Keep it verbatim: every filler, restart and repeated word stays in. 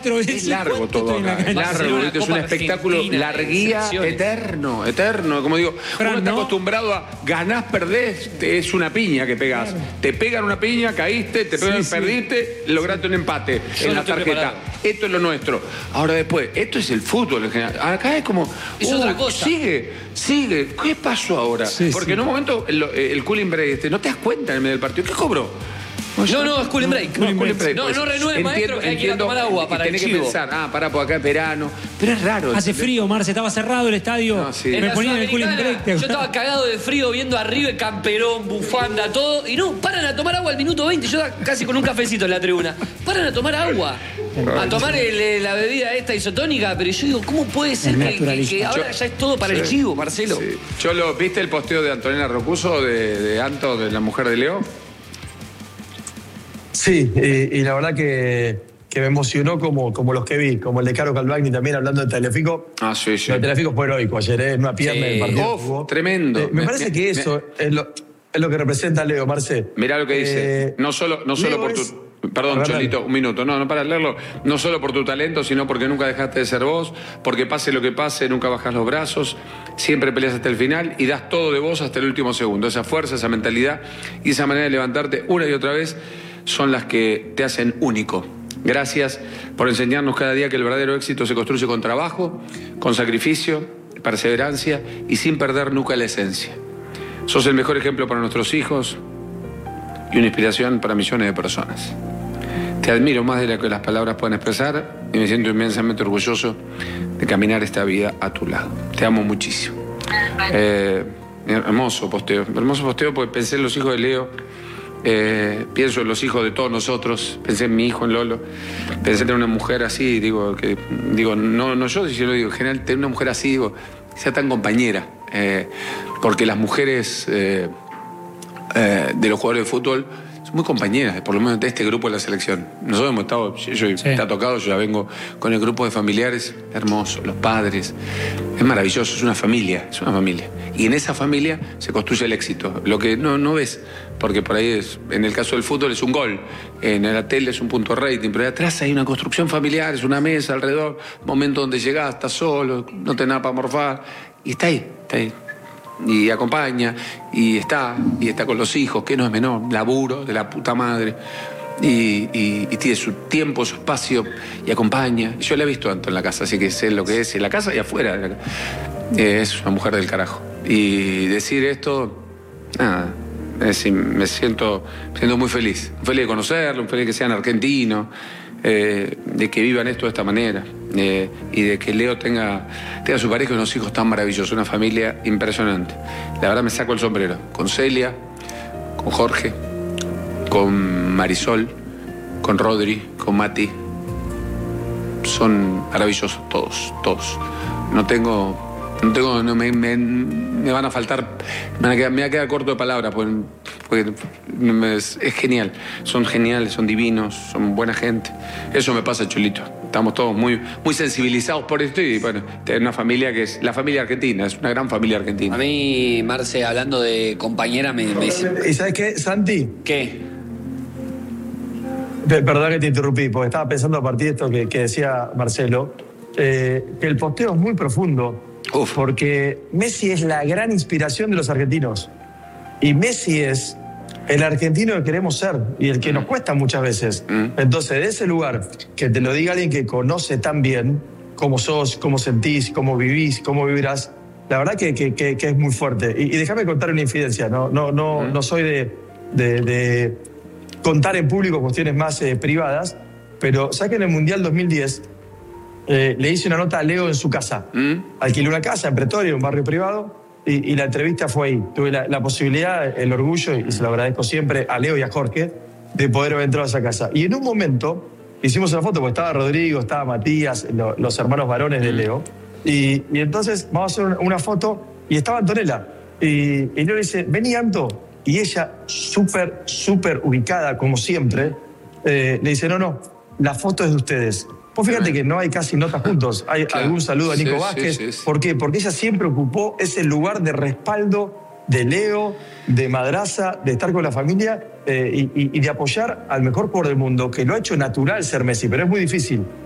Es largo todo acá, es largo, es un espectáculo larguía, eterno, eterno. Como digo, uno está acostumbrado a ganás, perdés, es una piña que pegás. Claro. Te pegan una piña, caíste, te pegan, sí, perdiste, sí. lograste un empate Yo en la tarjeta. Preparado. Esto es lo nuestro. Ahora después, esto es el fútbol en general. Acá es como, es uh, otra cosa. Sigue, sigue. ¿Qué pasó ahora? Sí, Porque sí. en un momento el, el cooling break, este, no te das cuenta en el medio del partido. ¿Qué cobró? No, no, es cooling break. No, break. break. no, pues, no renueve, maestro, que hay que ir a tomar agua para el chivo. Tenés que pensar, ah, pará, por acá es verano. Pero es raro. Hace frío, Marce, estaba cerrado el estadio. No, sí. Me ponían el cooling break. Yo estaba cagado de frío viendo arriba el camperón, bufanda, todo. Y no, paran a tomar agua al minuto veinte. Yo estaba casi con un cafecito en la tribuna. Paran a tomar agua. A tomar el, la bebida esta isotónica. Pero yo digo, ¿cómo puede ser que, que, que ahora ya es todo para sí, el chivo, Marcelo? Sí. Cholo, ¿viste el posteo de Antonella Rocuso, de, de Anto, de la mujer de Leo? Sí, y, y la verdad que, que me emocionó como, como los que vi, como el de Caro Calvagni también hablando de Telefico. Ah, sí, sí. El Telefico fue heroico ayer, ¿eh? Una pierna sí. del partido. Uf, tremendo. Eh, me, me parece me, que eso me, es, lo, es lo que representa Leo, Marce. Mirá lo que dice. Eh, no solo, no solo por tu... Es... Perdón, Perdón, Cholito, un minuto. No, no para leerlo. No solo por tu talento, sino porque nunca dejaste de ser vos, porque pase lo que pase, nunca bajás los brazos, siempre peleas hasta el final y das todo de vos hasta el último segundo. Esa fuerza, esa mentalidad y esa manera de levantarte una y otra vez son las que te hacen único. Gracias por enseñarnos cada día que el verdadero éxito se construye con trabajo, con sacrificio, perseverancia y sin perder nunca la esencia. Sos el mejor ejemplo para nuestros hijos y una inspiración para millones de personas. Te admiro más de lo que las palabras pueden expresar y me siento inmensamente orgulloso de caminar esta vida a tu lado. Te amo muchísimo. Eh, hermoso posteo, hermoso posteo porque pensé en los hijos de Leo. Eh, pienso en los hijos de todos nosotros, pensé en mi hijo, en Lolo, pensé en una mujer así, digo, que digo, no, no yo, si yo lo digo, en general, tener una mujer así, digo, sea tan compañera, eh, porque las mujeres eh, eh, de los jugadores de fútbol son muy compañeras, por lo menos de este grupo de la selección. Nosotros hemos estado, yo, yo sí. está tocado, yo ya vengo con el grupo de familiares, hermoso, los padres, es maravilloso, es una familia, es una familia. Y en esa familia se construye el éxito, lo que no, no ves, porque por ahí es, en el caso del fútbol es un gol, en la tele es un punto de rating, pero atrás hay una construcción familiar, es una mesa alrededor, momento donde llegás, estás solo, no tenés nada para morfar, y está ahí, está ahí. Y acompaña, y está, y está con los hijos, que no es menor, laburo de la puta madre, y, y, y tiene su tiempo, su espacio, y acompaña. Yo la he visto tanto en la casa, así que sé lo que es, en la casa y afuera. Eh, es una mujer del carajo. Y decir esto, nada, es, me siento, me siento muy feliz, feliz de conocerlo, feliz de que sean argentinos. Eh, de que vivan esto de esta manera eh, y de que Leo tenga, tenga su pareja y unos hijos tan maravillosos, una familia impresionante. La verdad me saco el sombrero con Celia, con Jorge, con Marisol, con Rodri, con Mati. Son maravillosos todos, todos. No tengo, no tengo, no, me, me, me van a faltar, me va a quedar, me va a quedar corto de palabras, porque, porque es, es genial, son geniales, son divinos, son buena gente. Eso me pasa, Cholito. Estamos todos muy, muy sensibilizados por esto y bueno, tener una familia que es la familia argentina, es una gran familia argentina. A mí, Marce, hablando de compañera, me, me dice... ¿Y sabes qué, Santi? ¿Qué? Perdón que te interrumpí, porque estaba pensando a partir de esto que, que decía Marcelo, eh, que el posteo es muy profundo. Uf. Porque Messi es la gran inspiración de los argentinos. Y Messi es el argentino que queremos ser y el que mm. nos cuesta muchas veces. Mm. Entonces, de ese lugar, que te lo diga alguien que conoce tan bien cómo sos, cómo sentís, cómo vivís, cómo vivirás, la verdad que, que, que, que es muy fuerte. Y, y déjame contar una infidencia. No, no, no, mm. no soy de, de, de contar en público cuestiones más eh, privadas, pero ¿sabes que en el Mundial dos mil diez... Eh, le hice una nota a Leo en su casa? ¿Mm? Alquilé una casa en Pretoria, un barrio privado, y, y la entrevista fue ahí. Tuve la, la posibilidad, el orgullo, y se lo agradezco siempre a Leo y a Jorge, de poder haber entrado a esa casa. Y en un momento hicimos una foto, porque estaba Rodrigo, estaba Matías, lo, los hermanos varones de Leo, y, y entonces vamos a hacer una foto, y estaba Antonella. Y, y Leo le dice, vení, Anto. Y ella, súper, súper ubicada, como siempre, eh, le dice, no, no, la foto es de ustedes. Vos fíjate que no hay casi notas juntos. Hay claro. algún saludo a Nico sí, Vázquez. Sí, sí, sí. ¿Por qué? Porque ella siempre ocupó ese lugar de respaldo de Leo, de madraza, de estar con la familia eh, y, y, y de apoyar al mejor jugador del mundo, que lo ha hecho natural ser Messi, pero es muy difícil.